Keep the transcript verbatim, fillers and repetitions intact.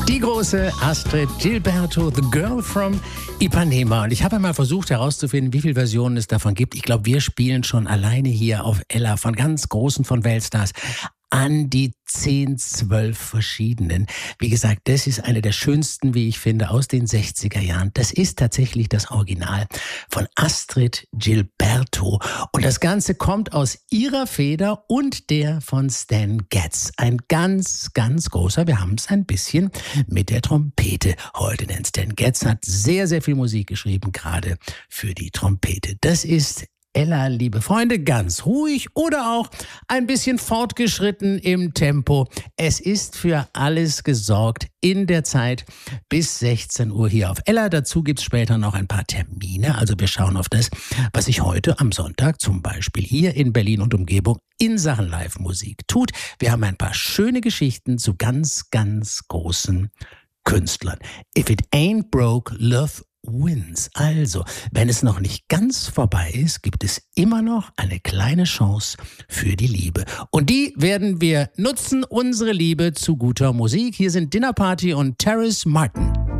Die große Astrid Gilberto, The Girl from Ipanema. Und ich habe einmal versucht herauszufinden, wie viele Versionen es davon gibt. Ich glaube, wir spielen schon alleine hier auf Ella von ganz großen, von Weltstars an die zehn, zwölf verschiedenen. Wie gesagt, das ist eine der schönsten, wie ich finde, aus den sechziger Jahren. Das ist tatsächlich das Original von Astrid Gilberto. Und das Ganze kommt aus ihrer Feder und der von Stan Getz. Ein ganz, ganz großer, wir haben es ein bisschen mit der Trompete heute, denn Stan Getz hat sehr, sehr viel Musik geschrieben, gerade für die Trompete. Das ist Ella, liebe Freunde, ganz ruhig oder auch ein bisschen fortgeschritten im Tempo. Es ist für alles gesorgt in der Zeit bis sechzehn Uhr hier auf Ella. Dazu gibt es später noch ein paar Termine. Also wir schauen auf das, was sich heute am Sonntag zum Beispiel hier in Berlin und Umgebung in Sachen Live-Musik tut. Wir haben ein paar schöne Geschichten zu ganz, ganz großen Künstlern. If it ain't broke, love wins. Also, wenn es noch nicht ganz vorbei ist, gibt es immer noch eine kleine Chance für die Liebe. Und die werden wir nutzen, unsere Liebe zu guter Musik. Hier sind Dinner Party und Terrace Martin.